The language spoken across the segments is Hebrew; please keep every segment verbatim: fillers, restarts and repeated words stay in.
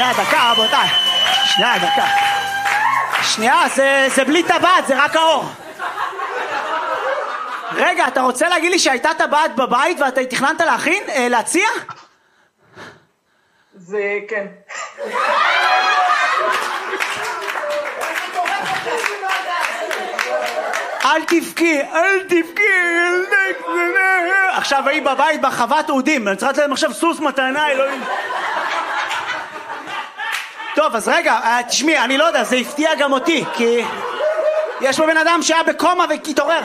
שנייה, דקה, רבותיי. שנייה, דקה. שנייה, זה, זה בלי טבעת, זה רק האור. רגע, אתה רוצה להגיד לי שהייתה טבעת בבית ואתה תכננת להכין, אה, להציע? זה כן. אל תבכי, אל תבכי. עכשיו היא בבית בחוות אודים, אני צריכה להם עכשיו סוס מתנה, אלוהים. טוב, אז רגע, תשמעי, אני לא יודע, זה הפתיע גם אותי, כי יש פה בן אדם שהיה בקומה והתעורר.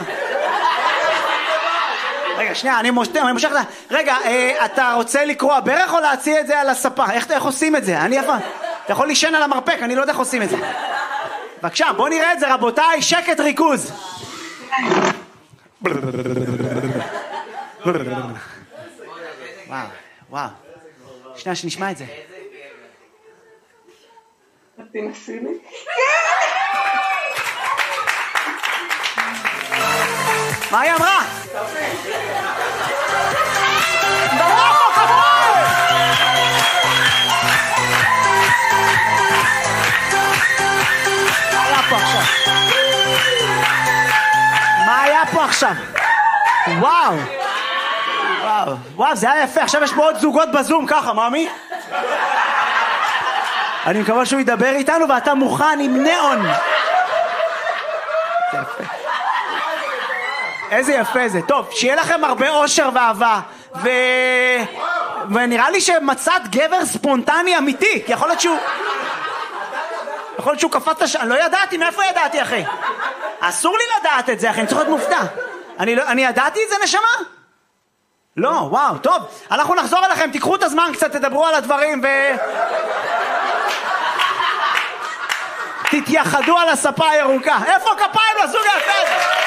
רגע, שנייה, אני מושך, אני מושך, רגע, אתה רוצה לקרוא ברך או להציע את זה על הספה? איך, איך עושים את זה? אני אף... אתה יכול לישן על המרפק, אני לא יודע איך עושים את זה. בבקשה, בוא נראה את זה, רבותיי, שקט ריכוז. וואו, וואו. שנייה, שנשמע את זה. תנסי לי. מה היא אמרה? דבר פה, כבוד! מה היה פה עכשיו? מה היה פה עכשיו? וואו! וואו, וואו, זה היה יפה. עכשיו יש פה עוד זוגות בזום, ככה, מאמי? אני מקווה שהוא ידבר איתנו ואתה מוכן עם נאון. זה יפה. איזה יפה זה. טוב, שיהיה לכם הרבה אושר ואהבה. ו... ונראה לי שמצאת גבר ספונטני אמיתי. כי יכול להיות שהוא... יכול להיות שהוא קפץ לש... אני לא ידעתי, מאיפה ידעתי, אחי? אסור לי לדעת את זה, אחי, אני צריך להיות מופתע. אני, לא... אני ידעתי את זה, נשמה? לא, וואו, טוב. אנחנו נחזור אליכם, תיקחו את הזמן קצת, תדברו על הדברים ו... תתייחדו על הספה הירוקה. איפה כפיים לזוג היפה הזה?